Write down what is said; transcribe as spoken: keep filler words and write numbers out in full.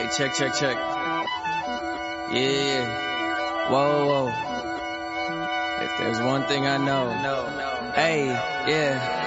Hey, check, check, check. Yeah. Whoa, whoa. If there's one thing I know, hey, yeah.